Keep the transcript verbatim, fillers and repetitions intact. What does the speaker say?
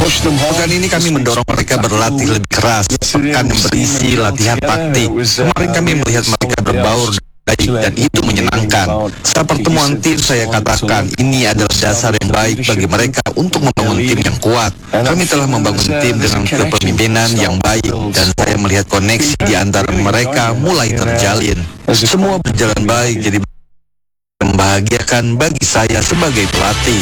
Pekan ini kami mendorong mereka berlatih lebih keras. Pekan yang berisi latihan taktik. Kemarin kami melihat mereka berbaur baik dan itu menyenangkan. Saat pertemuan tim saya katakan ini adalah dasar yang baik bagi mereka untuk membangun tim yang kuat. Kami telah membangun tim dengan kepemimpinan yang baik dan saya melihat koneksi di antara mereka mulai terjalin. Semua berjalan baik, jadi membahagiakan bagi saya sebagai pelatih.